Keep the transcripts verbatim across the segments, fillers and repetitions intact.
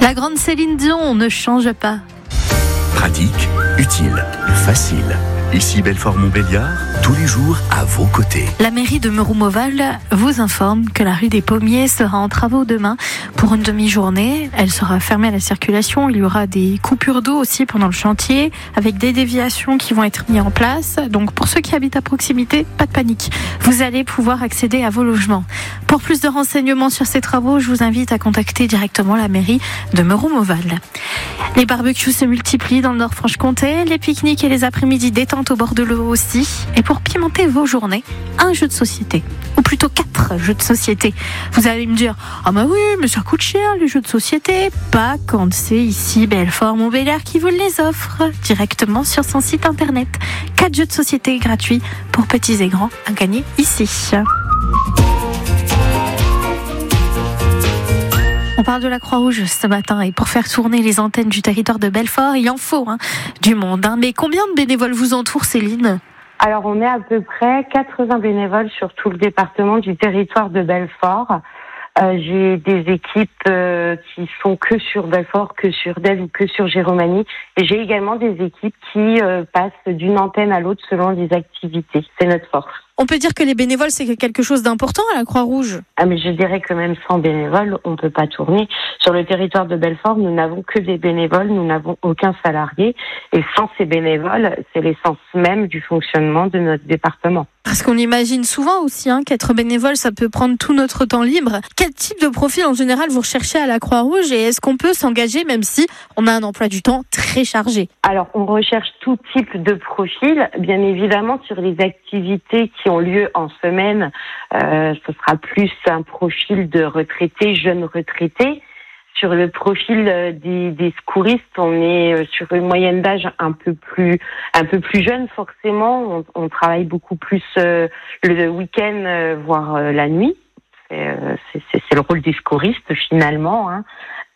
La grande Céline Dion ne change pas. Pratique, utile, facile. Ici Belfort-Montbéliard, tous les jours à vos côtés. La mairie de Meuroumoval vous informe que la rue des Pommiers sera en travaux demain pour une demi-journée. Elle sera fermée à la circulation. Il y aura des coupures d'eau aussi pendant le chantier avec des déviations qui vont être mises en place. Donc pour ceux qui habitent à proximité, pas de panique. Vous allez pouvoir accéder à vos logements. Pour plus de renseignements sur ces travaux, je vous invite à contacter directement la mairie de Meuroumoval. Les barbecues se multiplient dans le Nord-Franche-Comté, les pique-niques et les après-midi détente au bord de l'eau aussi. Et pour pimenter vos journées, un jeu de société, ou plutôt quatre jeux de société. Vous allez me dire, ah bah oui, mais ça coûte cher les jeux de société. Pas quand c'est ici Belfort-Montbéliard qui vous les offre directement sur son site internet. Quatre jeux de société gratuits pour petits et grands à gagner ici. On parle de la Croix-Rouge ce matin et pour faire tourner les antennes du territoire de Belfort, il en faut hein, du monde. Hein. Mais combien de bénévoles vous entourent, Céline ? Alors, on est à peu près quatre-vingts bénévoles sur tout le département du territoire de Belfort. Euh, j'ai des équipes euh, qui sont que sur Belfort, que sur Delve ou que sur Giromagny. Et j'ai également des équipes qui euh, passent d'une antenne à l'autre selon les activités. C'est notre force. On peut dire que les bénévoles, c'est quelque chose d'important à la Croix-Rouge. Ah, mais je dirais que même sans bénévoles, on ne peut pas tourner. Sur le territoire de Belfort, nous n'avons que des bénévoles, nous n'avons aucun salarié. Et sans ces bénévoles, c'est l'essence même du fonctionnement de notre département. Parce qu'on imagine souvent aussi hein, qu'être bénévole, ça peut prendre tout notre temps libre. Quel type de profil en général vous recherchez à la Croix-Rouge et est-ce qu'on peut s'engager même si on a un emploi du temps très chargé ? Alors, on recherche tout type de profil. Bien évidemment, sur les activités qui ont lieu en semaine, euh, ce sera plus un profil de retraités, jeunes retraités. Sur le profil des, des secouristes, on est sur une moyenne d'âge un peu plus un peu plus jeune forcément. On, on travaille beaucoup plus euh, le week-end, euh, voire euh, la nuit. C'est, euh, c'est, c'est, c'est le rôle des secouristes finalement. Hein.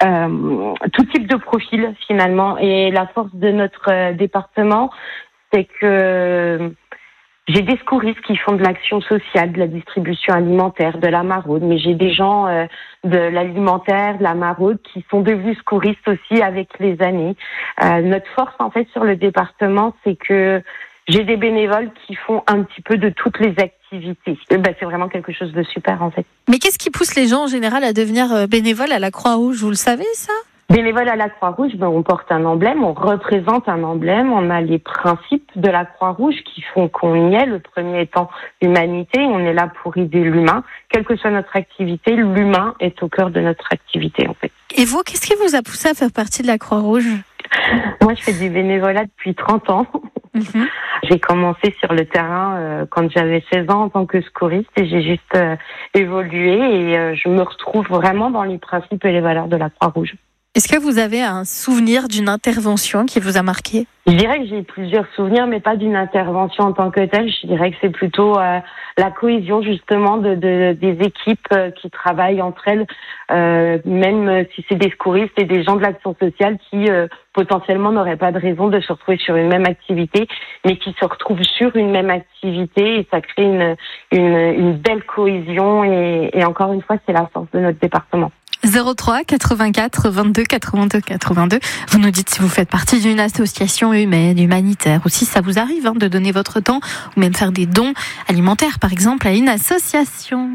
Euh, tout type de profil finalement. Et la force de notre euh, département, c'est que j'ai des secouristes qui font de l'action sociale, de la distribution alimentaire, de la maraude, mais j'ai des gens euh, de l'alimentaire, de la maraude qui sont devenus secouristes aussi avec les années. Euh, notre force en fait sur le département, c'est que j'ai des bénévoles qui font un petit peu de toutes les activités. Et ben, c'est vraiment quelque chose de super en fait. Mais qu'est-ce qui pousse les gens en général à devenir bénévoles à la Croix-Rouge ? Vous le savez ça ? Bénévole à la Croix-Rouge, ben, on porte un emblème, on représente un emblème, on a les principes de la Croix-Rouge qui font qu'on y est, le premier étant l'humanité, on est là pour aider l'humain. Quelle que soit notre activité, l'humain est au cœur de notre activité en fait. Et vous, qu'est-ce qui vous a poussé à faire partie de la Croix-Rouge ? Moi, je fais du bénévolat depuis trente ans. Mmh. J'ai commencé sur le terrain euh, quand j'avais seize ans en tant que secouriste et j'ai juste euh, évolué et euh, je me retrouve vraiment dans les principes et les valeurs de la Croix-Rouge. Est-ce que vous avez un souvenir d'une intervention qui vous a marqué ? Je dirais que j'ai plusieurs souvenirs, mais pas d'une intervention en tant que telle. Je dirais que c'est plutôt euh, la cohésion justement de, de des équipes euh, qui travaillent entre elles, euh, même si c'est des secouristes et des gens de l'action sociale qui euh, potentiellement n'auraient pas de raison de se retrouver sur une même activité, mais qui se retrouvent sur une même activité et ça crée une une, une belle cohésion et, et encore une fois, c'est la force de notre département. zéro trois quatre-vingt-quatre vingt-deux quatre-vingt-deux quatre-vingt-deux. Vous nous dites si vous faites partie d'une association humaine, humanitaire, ou si ça vous arrive hein, de donner votre temps, ou même faire des dons alimentaires, par exemple, à une association.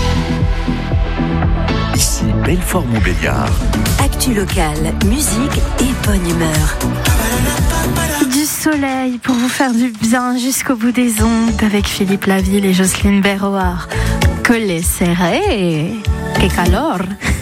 Ici Belfort-Montbéliard. Actu locale, musique et bonne humeur. Du soleil pour vous faire du bien jusqu'au bout des ondes avec Philippe Laville et Jocelyne Berroard. Que les serré, que calor.